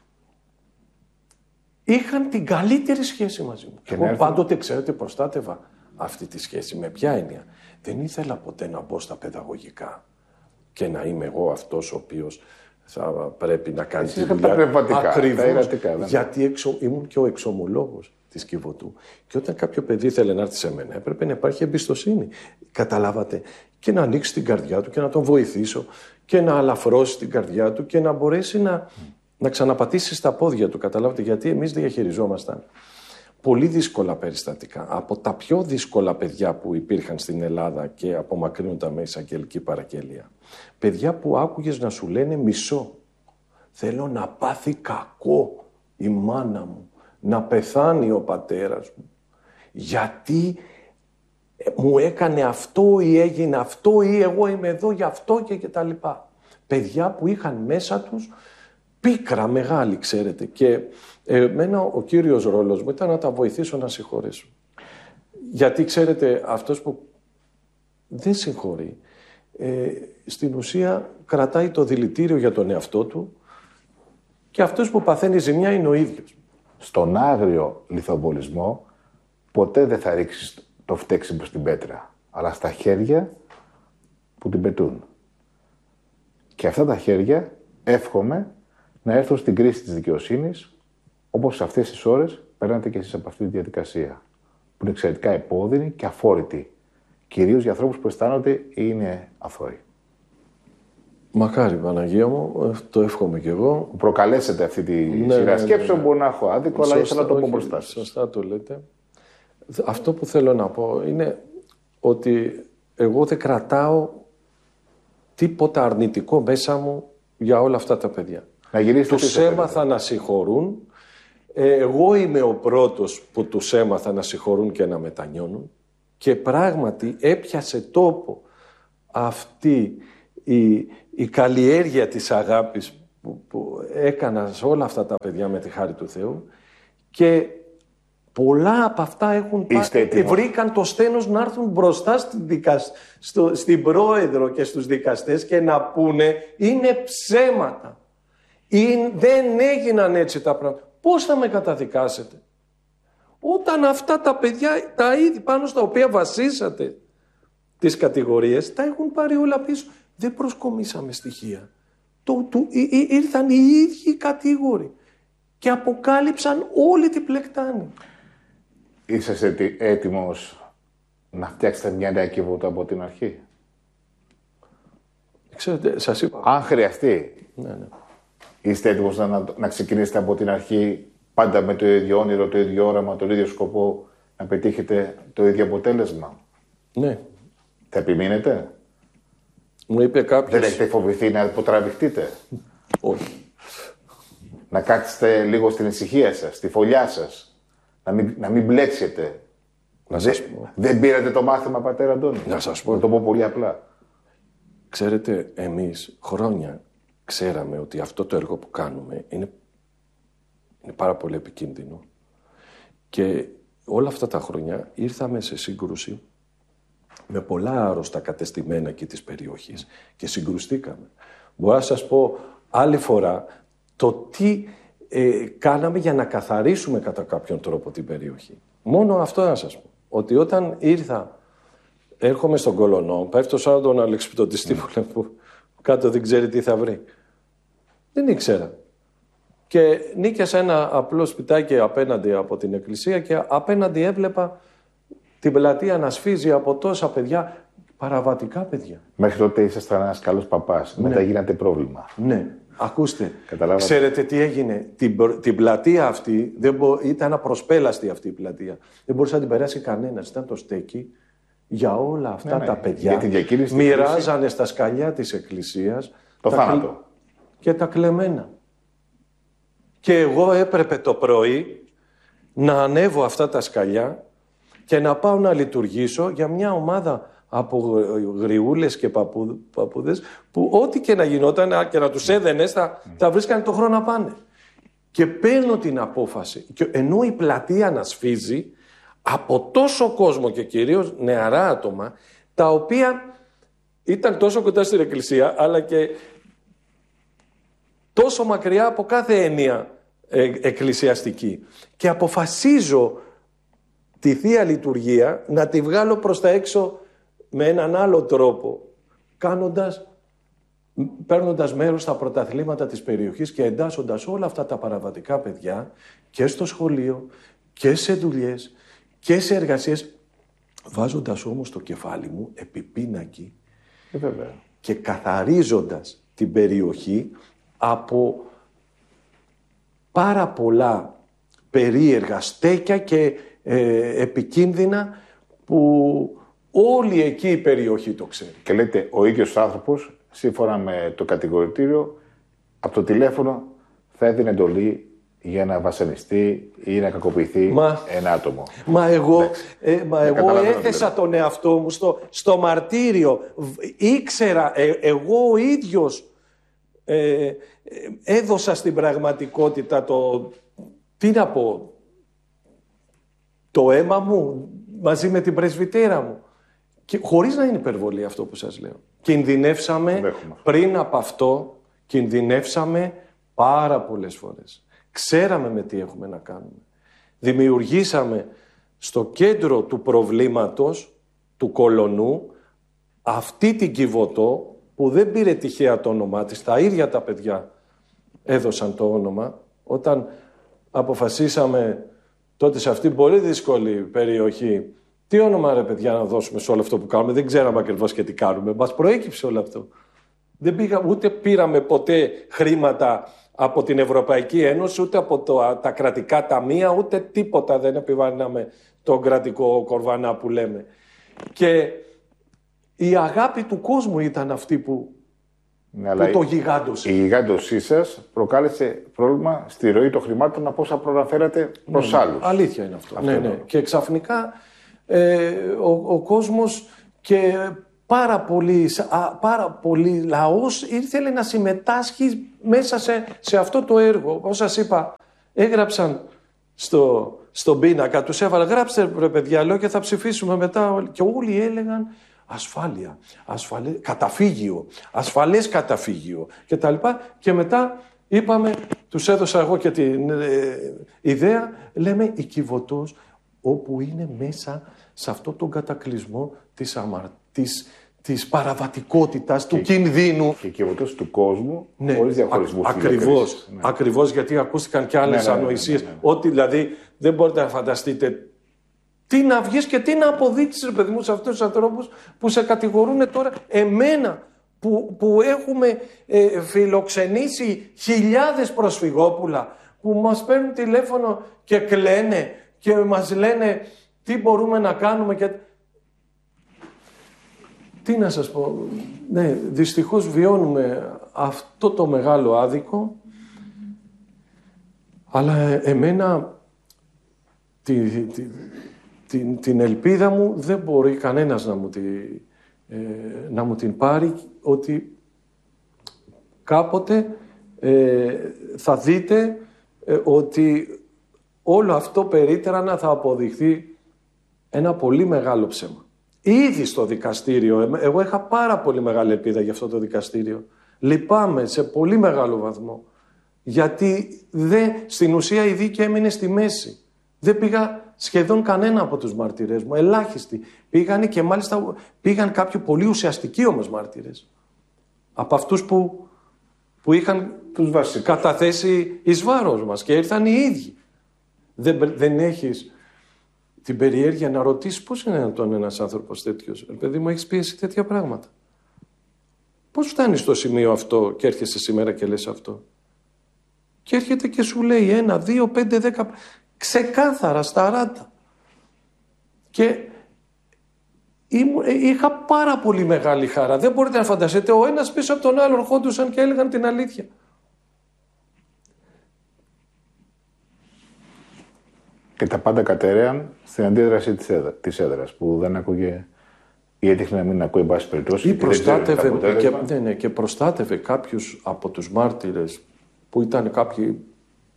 [SPEAKER 1] είχαν την καλύτερη σχέση μαζί μου. Και εγώ έρθουν... πάντοτε, ξέρετε, προστάτευα αυτή τη σχέση. Με ποια έννοια? Δεν ήθελα ποτέ να μπω στα παιδαγωγικά και να είμαι εγώ αυτός ο οποίος θα πρέπει να κάνει τη δουλειά ακριβώς. Γιατί εξω... ήμουν και ο εξομολόγος της Κιβωτού. Και όταν κάποιο παιδί ήθελε να έρθει σε μένα, έπρεπε να υπάρχει εμπιστοσύνη. Καταλάβατε? Και να ανοίξει την καρδιά του και να τον βοηθήσω και να αλαφρώσει την καρδιά του και να μπορέσει να, mm. να ξαναπατήσει στα πόδια του. Καταλάβατε? Γιατί εμείς διαχειριζόμασταν πολύ δύσκολα περιστατικά. Από τα πιο δύσκολα παιδιά που υπήρχαν στην Ελλάδα και απομακρύνονταν με εισαγγελική παραγγελία. Παιδιά που άκουγες να σου λένε μισό. Θέλω να πάθει κακό η μάνα μου. Να πεθάνει ο πατέρας μου. Γιατί μου έκανε αυτό ή έγινε αυτό ή εγώ είμαι εδώ γι' αυτό και, και τα λοιπά. Παιδιά που είχαν μέσα τους πίκρα μεγάλη, ξέρετε. Και εμένα ο κύριος ρόλος μου ήταν να τα βοηθήσω να συγχωρέσουν. Γιατί, ξέρετε, αυτός που δεν συγχωρεί, ε, στην ουσία κρατάει το δηλητήριο για τον εαυτό του και αυτός που παθαίνει ζημιά είναι ο ίδιος.
[SPEAKER 2] Στον άγριο λιθοβολισμό ποτέ δεν θα ρίξεις το φταίξιμο στην πέτρα, αλλά στα χέρια που την πετούν. Και αυτά τα χέρια εύχομαι να έρθουν στην κρίση της δικαιοσύνης, όπως σε αυτές τις ώρες παίρνατε και εσείς από αυτή τη διαδικασία, που είναι εξαιρετικά επώδυνη και αφόρητη, κυρίως για ανθρώπους που αισθάνονται είναι αθώοι.
[SPEAKER 1] Μακάρι, Παναγία μου, το εύχομαι κι εγώ.
[SPEAKER 2] Που προκαλέσετε αυτή τη ναι, σειρά σκέψεων, ναι, ναι, ναι. Μπορεί να έχω άδικο, αλλά ήθελα να το πω μπροστά σας.
[SPEAKER 1] Σωστά το λέτε. Αυτό που θέλω να πω είναι ότι εγώ δεν κρατάω τίποτα αρνητικό μέσα μου για όλα αυτά τα παιδιά.
[SPEAKER 2] Να
[SPEAKER 1] τους έμαθα να συγχωρούν. ε, εγώ είμαι ο πρώτος που τους έμαθα να συγχωρούν και να μετανιώνουν και πράγματι έπιασε τόπο αυτή η, η καλλιέργεια της αγάπης που, που έκανα σε όλα αυτά τα παιδιά με τη χάρη του Θεού και πολλά από αυτά έχουν πάει, βρήκαν το στένος να έρθουν μπροστά στην, δικασ... στο... στην πρόεδρο και στους δικαστές και να πούνε είναι ψέματα. Είναι... Δεν έγιναν έτσι τα πράγματα. Πώς θα με καταδικάσετε? Όταν αυτά τα παιδιά, τα είδη πάνω στα οποία βασίσατε τις κατηγορίες, τα έχουν πάρει όλα πίσω. Δεν προσκομίσαμε στοιχεία. Το, το, ή, ή, ήρθαν οι ίδιοι οι κατήγοροι και αποκάλυψαν όλη την πλεκτάνη.
[SPEAKER 2] Είσαστε έτοιμος να φτιάξετε μια νέα Κιβωτό από την αρχή?
[SPEAKER 1] Ξέρετε, σας είπα.
[SPEAKER 2] Αν χρειαστεί,
[SPEAKER 1] ναι, ναι.
[SPEAKER 2] είστε έτοιμος να, να ξεκινήσετε από την αρχή πάντα με το ίδιο όνειρο, το ίδιο όραμα, τον ίδιο σκοπό, να πετύχετε το ίδιο αποτέλεσμα?
[SPEAKER 1] Ναι.
[SPEAKER 2] Θα επιμείνετε?
[SPEAKER 1] Μου είπε κάποιος...
[SPEAKER 2] Δεν έχετε φοβηθεί να αποτραβηχτείτε?
[SPEAKER 1] Όχι.
[SPEAKER 2] Να κάτσετε λίγο στην ησυχία σας, στη φωλιά σας. Να μην, να μην μπλέξετε.
[SPEAKER 1] Να σας πω.
[SPEAKER 2] Δεν πήρατε το μάθημα, πατέρα Αντώνη?
[SPEAKER 1] Να σας πω.
[SPEAKER 2] Να το πω πολύ απλά.
[SPEAKER 1] Ξέρετε, εμείς χρόνια ξέραμε ότι αυτό το έργο που κάνουμε είναι, είναι πάρα πολύ επικίνδυνο. Και όλα αυτά τα χρόνια ήρθαμε σε σύγκρουση με πολλά άρρωστα κατεστημένα εκεί της περιοχής και συγκρουστήκαμε. Μπορώ να σας πω άλλη φορά το τι ε, κάναμε για να καθαρίσουμε κατά κάποιον τρόπο την περιοχή. Μόνο αυτό να σας πω. Ότι όταν ήρθα, έρχομαι στον Κολωνό, πέφτω σαν τον αλεξιπτωτιστή που κάτω δεν ξέρει τι θα βρει. Δεν ήξερα. Και νίκιασα ένα απλό σπιτάκι απέναντι από την εκκλησία και απέναντι έβλεπα την πλατεία να σφίζει από τόσα παιδιά, παραβατικά παιδιά.
[SPEAKER 2] Μέχρι τότε ήσασταν ένας καλός παπάς.
[SPEAKER 1] Ναι.
[SPEAKER 2] Μετά γίνατε πρόβλημα.
[SPEAKER 1] Ναι. Ακούστε,
[SPEAKER 2] Καταλάβατε.
[SPEAKER 1] Ξέρετε τι έγινε. Την, την πλατεία αυτή, δεν μπο, ήταν απροσπέλαστη αυτή η πλατεία. Δεν μπορούσε να την περάσει κανένας. Ήταν το στέκι για όλα αυτά
[SPEAKER 2] ναι, ναι.
[SPEAKER 1] τα παιδιά.
[SPEAKER 2] Για
[SPEAKER 1] μοιράζανε στα σκαλιά της εκκλησίας
[SPEAKER 2] το
[SPEAKER 1] τα
[SPEAKER 2] θάνατο.
[SPEAKER 1] κλ... και τα κλεμμένα. Και εγώ έπρεπε το πρωί να ανέβω αυτά τα σκαλιά και να πάω να λειτουργήσω για μια ομάδα από γριούλες και παππού, παππούδες που ό,τι και να γινόταν και να τους έδαινες θα, θα βρίσκανε το χρόνο να πάνε. Και παίρνω την απόφαση, και ενώ η πλατεία να σφίζει από τόσο κόσμο και κυρίως νεαρά άτομα, τα οποία ήταν τόσο κοντά στην εκκλησία αλλά και τόσο μακριά από κάθε έννοια ε, εκκλησιαστική. Και αποφασίζω τη Θεία Λειτουργία να τη βγάλω προς τα έξω με έναν άλλο τρόπο, κάνοντας, παίρνοντας μέρος στα πρωταθλήματα της περιοχής και εντάσσοντας όλα αυτά τα παραβατικά παιδιά και στο σχολείο και σε δουλειές και σε εργασίες, βάζοντας όμως το κεφάλι μου επί πίνακι
[SPEAKER 2] ε, βέβαια.
[SPEAKER 1] και καθαρίζοντας την περιοχή από πάρα πολλά περίεργα στέκια και ε, επικίνδυνα που όλη εκεί η περιοχή το ξέρει.
[SPEAKER 2] Και λέτε, ο ίδιος άνθρωπος, σύμφωνα με το κατηγορητήριο, από το τηλέφωνο θα έδινε εντολή για να βασανιστεί ή να κακοποιηθεί μα, ένα άτομο.
[SPEAKER 1] Μα εγώ, ε, μα εγώ έθεσα τον εαυτό μου στο, στο μαρτύριο. Ήξερα, ε, εγώ ο ίδιος ε, ε, έδωσα στην πραγματικότητα το, τι να πω, το αίμα μου μαζί με την πρεσβυτέρα μου. Και χωρίς να είναι υπερβολή αυτό που σας λέω. Κινδυνεύσαμε πριν από αυτό, κινδυνεύσαμε πάρα πολλές φορές. Ξέραμε με τι έχουμε να κάνουμε. Δημιουργήσαμε στο κέντρο του προβλήματος του Κολωνού αυτή την Κιβωτό που δεν πήρε τυχαία το όνομά της. Τα ίδια τα παιδιά έδωσαν το όνομα. Όταν αποφασίσαμε τότε σε αυτή την πολύ δύσκολη περιοχή τι όνομα ρε παιδιά να δώσουμε σε όλο αυτό που κάνουμε, δεν ξέραμε ακριβώς και τι κάνουμε. Μας προέκυψε όλο αυτό. Δεν πήγα, ούτε πήραμε ποτέ χρήματα από την Ευρωπαϊκή Ένωση, ούτε από το, τα κρατικά ταμεία, ούτε τίποτα δεν επιβαρύναμε τον κρατικό κορβανά που λέμε. Και η αγάπη του κόσμου ήταν αυτή που
[SPEAKER 2] Ναι,
[SPEAKER 1] που το γιγάντωσε.
[SPEAKER 2] Η γιγάντωσή σας προκάλεσε πρόβλημα στη ροή των χρημάτων από όσα προαναφέρατε προς
[SPEAKER 1] ναι,
[SPEAKER 2] άλλους.
[SPEAKER 1] Αλήθεια είναι αυτό.
[SPEAKER 2] αυτό
[SPEAKER 1] ναι,
[SPEAKER 2] είναι.
[SPEAKER 1] ναι. Και ξαφνικά ε, ο, ο κόσμος και πάρα πολύ, α, πάρα πολύ λαός ήθελε να συμμετάσχει μέσα σε, σε αυτό το έργο. Όπως σας είπα, έγραψαν στο, στον πίνακα, τους έβαλα, γράψτε ρε παιδιά, λέω και θα ψηφίσουμε μετά. Και όλοι έλεγαν ασφάλεια, ασφαλέ, καταφύγιο, ασφαλές καταφύγιο και τα λοιπά. Και μετά είπαμε, τους έδωσα εγώ και την ε, ιδέα, λέμε η Κιβωτός, όπου είναι μέσα σε αυτό τον κατακλυσμό της αμαρτής, της παραβατικότητας, του κινδύνου.
[SPEAKER 2] Και η Κιβωτός του κόσμου,
[SPEAKER 1] ναι,
[SPEAKER 2] χωρίς διαχωρισμούς.
[SPEAKER 1] Ακριβώς,
[SPEAKER 2] ναι.
[SPEAKER 1] ακριβώς, γιατί ακούστηκαν και άλλες
[SPEAKER 2] ναι, ναι, ναι,
[SPEAKER 1] ανοησίες.
[SPEAKER 2] ναι, ναι, ναι.
[SPEAKER 1] Ότι δηλαδή δεν μπορείτε να φανταστείτε τι να βγεις και τι να αποδείξεις, ρε παιδί μου, σε αυτούς τους ανθρώπους που σε κατηγορούν τώρα, εμένα που, που έχουμε ε, φιλοξενήσει χιλιάδες προσφυγόπουλα, που μας παίρνουν τηλέφωνο και κλαίνε και μας λένε τι μπορούμε να κάνουμε και... Τι να σας πω, ναι, δυστυχώς βιώνουμε αυτό το μεγάλο άδικο, αλλά εμένα τη, τη, την, την ελπίδα μου δεν μπορεί κανένας να μου, τη, ε, να μου την πάρει, ότι κάποτε ε, θα δείτε ε, ότι όλο αυτό περίτρανα θα αποδειχθεί ένα πολύ μεγάλο ψέμα. Ήδη στο δικαστήριο, εγώ είχα πάρα πολύ μεγάλη ελπίδα για αυτό το δικαστήριο. Λυπάμαι σε πολύ μεγάλο βαθμό. Γιατί δε, στην ουσία η δίκη έμεινε στη μέση. Δεν πήγα σχεδόν κανένα από τους μάρτυρες μου, ελάχιστοι. Πήγανε και μάλιστα πήγαν κάποιοι πολύ ουσιαστικοί όμως μάρτυρες. Από αυτούς που, που είχαν τους καταθέσει εις βάρος μας και ήρθαν οι ίδιοι. Δεν, δεν έχεις την περιέργεια να ρωτήσεις πώς είναι να τον ένας άνθρωπος τέτοιος. Παιδί μου, έχεις πίεση τέτοια πράγματα. Πώς φτάνεις στο σημείο αυτό και έρχεσαι σήμερα και λες αυτό. Και έρχεται και σου λέει ένα, δύο, πέντε, δέκα, ξεκάθαρα στα ράτα. Και είχα πάρα πολύ μεγάλη χαρά. Δεν μπορείτε να φανταστείτε, ο ένας πίσω από τον άλλο ερχόντουσαν και έλεγαν την αλήθεια.
[SPEAKER 2] Και τα πάντα κατέρεαν στην αντίδραση της, έδρα, της έδρας, που δεν άκουγε ή έτυχε να μην ακούει, εν πάση περιπτώσει.
[SPEAKER 1] Ή προστάτευε, και, ναι, ναι, και προστάτευε κάποιους από τους μάρτυρες που ήταν κάποιοι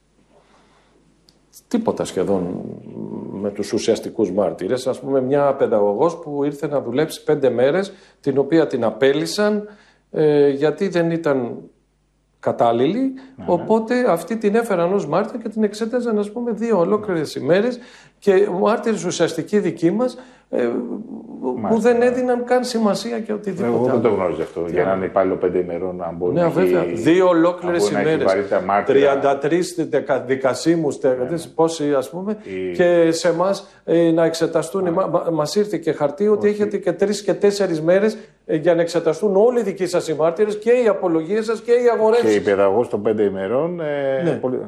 [SPEAKER 1] τίποτα σχεδόν με τους ουσιαστικούς μάρτυρες. Ας πούμε, μια παιδαγωγός που ήρθε να δουλέψει πέντε μέρες, την οποία την απέλυσαν ε, γιατί δεν ήταν κατάλληλη, ναι, οπότε αυτή την έφεραν ως μάρτυρ και την εξέταζαν, ας πούμε, δύο ολόκληρες ημέρες, και μάρτυρες ουσιαστικοί δικοί μας ε, που δεν έδιναν καν σημασία και οτιδήποτε.
[SPEAKER 2] Εγώ δεν το γνώριζα αυτό. Για έναν υπάλληλο πέντε ημερών, αν μπορεί
[SPEAKER 1] ναι,
[SPEAKER 2] να
[SPEAKER 1] βέβαια.
[SPEAKER 2] έχει...
[SPEAKER 1] Δύο ολόκληρες ημέρες. τριάντα τρεις δικασίμους, ναι, πόσοι, ας πούμε, η... και σε εμάς ε, να εξεταστούν. Ναι. Μα, μας ήρθε και χαρτί ότι όχι. Έχετε και τρεις και τέσσερις μέρες ε, για να εξεταστούν όλοι οι δικοί σας οι μάρτυρες και οι απολογίες σας και οι αγορεύσεις.
[SPEAKER 2] Και η παιδαγός των πέντε ημερών. Ε,
[SPEAKER 1] ναι.
[SPEAKER 2] πολύ...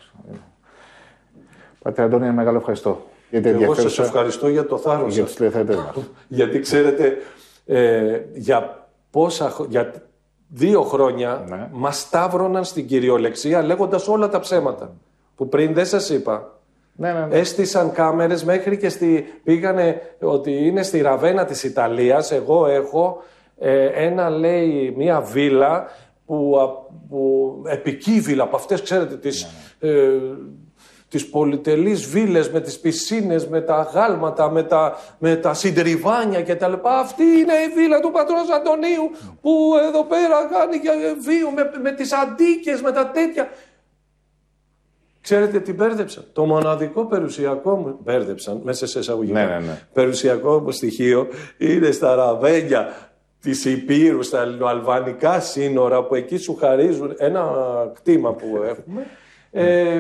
[SPEAKER 2] Πατέρα Αντώνη, ένα μεγάλο ευχαριστώ.
[SPEAKER 1] Εγώ σας ευχαριστώ για το θάρρος
[SPEAKER 2] για
[SPEAKER 1] σας.
[SPEAKER 2] τους τηλεθεατές μας.
[SPEAKER 1] Γιατί ξέρετε, ε, για, πόσα, για δύο χρόνια ναι. μας σταύρωναν στην κυριολεξία λέγοντας όλα τα ψέματα. Που πριν δεν σας είπα.
[SPEAKER 2] Ναι, ναι, ναι.
[SPEAKER 1] Έστησαν κάμερες μέχρι και στη, πήγανε ότι είναι στη Ραβένα της Ιταλίας. Εγώ έχω ε, ένα, λέει, μία βίλα που, που επική βίλα από αυτές, ξέρετε, τις... Ναι, ναι. Ε, τις πολυτελείς βίλες με τις πισίνες, με τα γάλματα, με τα, με τα συντριβάνια κτλ. Αυτή είναι η βίλα του πατρός Αντωνίου που εδώ πέρα κάνει για βίο με, με τις αντίκες, με τα τέτοια. Ξέρετε τι μπέρδεψαν. Το μοναδικό περιουσιακό μου, μπέρδεψαν μέσα σε εισαγωγικά,
[SPEAKER 2] ναι, ναι, ναι.
[SPEAKER 1] περιουσιακό μου στοιχείο είναι στα Ραβένια της Υπήρου, στα αλβανικά σύνορα, που εκεί σου χαρίζουν ένα κτήμα που έχουμε. ε,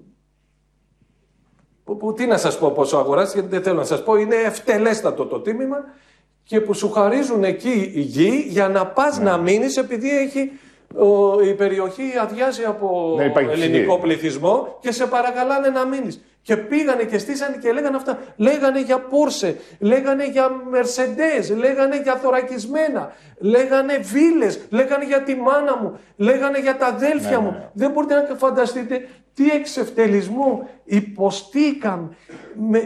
[SPEAKER 1] Που, που, τι να σας πω πόσο αγοράσεις, γιατί δεν θέλω να σας πω, είναι ευτελέστατο το τίμημα, και που σου χαρίζουν εκεί η γη για να πας ναι. να μείνεις, επειδή έχει ο, η περιοχή αδειάζει από
[SPEAKER 2] ναι,
[SPEAKER 1] ελληνικό
[SPEAKER 2] ψυχή.
[SPEAKER 1] πληθυσμό και σε παρακαλάνε να μείνεις. Και πήγανε και στήσανε και λέγανε αυτά. Λέγανε για Πόρσε, λέγανε για Μερσεντές, λέγανε για θωρακισμένα, λέγανε βίλες, λέγανε για τη μάνα μου, λέγανε για τα αδέλφια
[SPEAKER 2] ναι,
[SPEAKER 1] μου.
[SPEAKER 2] ναι, ναι.
[SPEAKER 1] Δεν μπορείτε να φανταστείτε τι εξευτελισμό υποστήκαν. Με...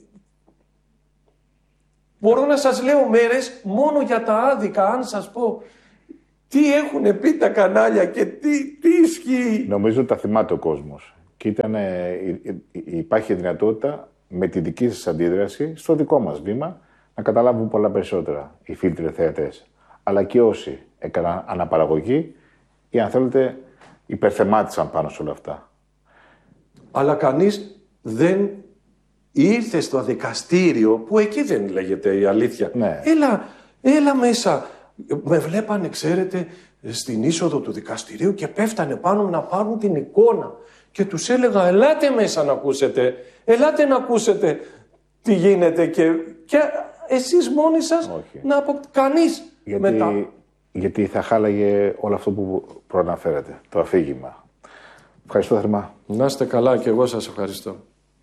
[SPEAKER 1] Μπορώ να σας λέω μέρες μόνο για τα άδικα, αν σας πω τι έχουν πει τα κανάλια και τι, τι ισχύει.
[SPEAKER 2] Νομίζω ότι τα θυμάται ο κόσμος. Και ήταν, υπάρχει δυνατότητα με τη δική σας αντίδραση στο δικό μας βήμα να καταλάβουν πολλά περισσότερα οι φίλοι τηλεθεατές. Αλλά και όσοι έκαναν αναπαραγωγή ή αν θέλετε υπερθεμάτισαν πάνω σε όλα αυτά. Αλλά
[SPEAKER 1] κανείς δεν ήρθε στο δικαστήριο που εκεί δεν λέγεται η αλήθεια.
[SPEAKER 2] Ναι.
[SPEAKER 1] Έλα, έλα μέσα. Με βλέπανε, ξέρετε, στην είσοδο του δικαστηρίου και πέφτανε πάνω να πάρουν την εικόνα. Και τους έλεγα, ελάτε μέσα να ακούσετε, ελάτε να ακούσετε τι γίνεται και, και εσείς μόνοι σας
[SPEAKER 2] όχι.
[SPEAKER 1] να απο... κανείς
[SPEAKER 2] γιατί,
[SPEAKER 1] μετά.
[SPEAKER 2] Γιατί θα χάλαγε όλο αυτό που προαναφέρατε, το αφήγημα. Ευχαριστώ θερμά.
[SPEAKER 1] Να είστε καλά και εγώ σας ευχαριστώ.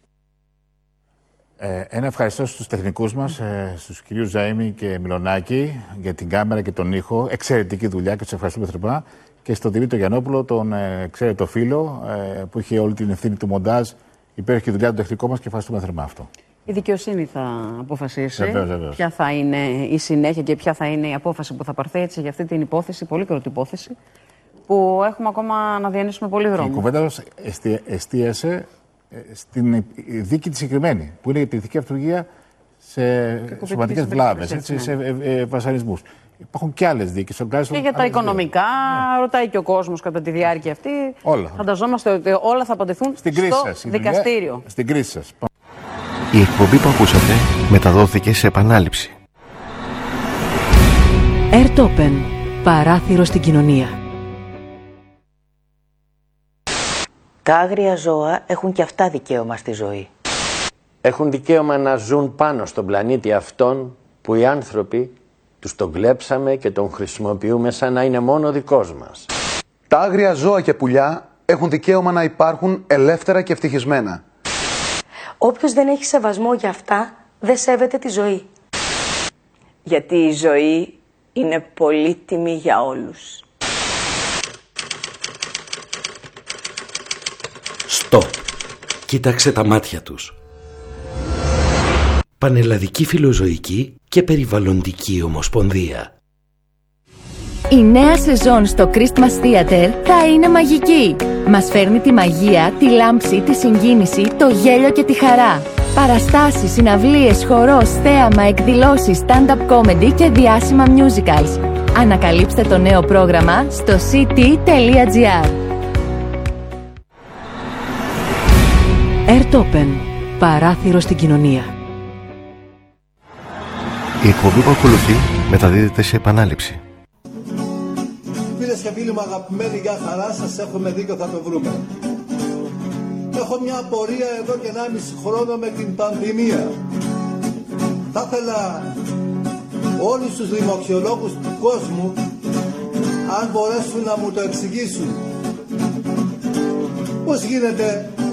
[SPEAKER 2] Ε, ένα ευχαριστώ στους τεχνικούς μας, ε, στους κυρίους Ζαΐμι και Μιλονάκη για την κάμερα και τον ήχο. Εξαιρετική δουλειά και τους ευχαριστούμε θερμά. Και στον Δημήτρη Γιαννόπουλο, τον ε, ξέρετε φίλο, ε, που είχε όλη την ευθύνη του μοντάζ, υπέροχη δουλειά του τεχνικού μας και ευχαριστούμε θερμά αυτό.
[SPEAKER 4] Η δικαιοσύνη θα αποφασίσει
[SPEAKER 2] βεβαίως, βεβαίως.
[SPEAKER 4] ποια θα είναι η συνέχεια και ποια θα είναι η απόφαση που θα πάρθει έτσι για αυτή την υπόθεση, πολύ κροτή υπόθεση, που έχουμε ακόμα να διανύσουμε πολύ δρόμο.
[SPEAKER 2] Η κουβέντα εστία, εστίασε στην δίκη τη συγκεκριμένη, που είναι η πληθυντική αυτουργία σε σωματικές βλάβες, ναι. σε ε, ε, βασανισμούς. Υπάρχουν και άλλες δίκες.
[SPEAKER 4] Και για τα οικονομικά, ναι. Ρωτάει και ο κόσμος κατά τη διάρκεια αυτή.
[SPEAKER 2] Όλα.
[SPEAKER 4] Φανταζόμαστε ότι όλα θα απαντηθούν
[SPEAKER 2] στην κρίση
[SPEAKER 4] στο
[SPEAKER 2] σας,
[SPEAKER 4] δικαστήριο.
[SPEAKER 2] Δουλειά, στην κρίση σας.
[SPEAKER 5] Η εκπομπή που ακούσατε μεταδόθηκε σε επανάληψη.
[SPEAKER 6] Airtopen. Παράθυρο στην κοινωνία.
[SPEAKER 7] Τα άγρια ζώα έχουν και αυτά δικαίωμα στη ζωή.
[SPEAKER 8] Έχουν δικαίωμα να ζουν πάνω στον πλανήτη αυτόν που οι άνθρωποι τους τον κλέψαμε και τον χρησιμοποιούμε σαν να είναι μόνο δικός μας.
[SPEAKER 9] Τα άγρια ζώα και πουλιά έχουν δικαίωμα να υπάρχουν ελεύθερα και ευτυχισμένα.
[SPEAKER 7] Όποιος δεν έχει σεβασμό για αυτά, δεν σέβεται τη ζωή.
[SPEAKER 10] Γιατί η ζωή είναι πολύτιμη για όλους.
[SPEAKER 5] Στοπ. Κοίταξε τα μάτια τους. Πανελλαδική Φιλοζωική και Περιβαλλοντική Ομοσπονδία.
[SPEAKER 6] Η νέα σεζόν στο Christmas Theater θα είναι μαγική. Μας φέρνει τη μαγεία, τη λάμψη, τη συγκίνηση, το γέλιο και τη χαρά. Παραστάσεις, συναυλίες, χορός, θέαμα, εκδηλώσεις, stand-up comedy και διάσημα musicals. Ανακαλύψτε το νέο πρόγραμμα στο σι τι τελεία τζι άρ. Airtopen. Παράθυρο στην κοινωνία.
[SPEAKER 5] Η εκπομπή που ακολουθεί μεταδίδεται σε επανάληψη.
[SPEAKER 11] Φίλες και φίλοι μου αγαπημένοι, για χαρά σας, έχουμε δίκιο, θα το βρούμε. Έχω μια απορία εδώ και ενάμιση χρόνο με την πανδημία. Θα ήθελα όλους τους δημοξιολόγους του κόσμου, αν μπορέσουν να μου το εξηγήσουν. Πώς γίνεται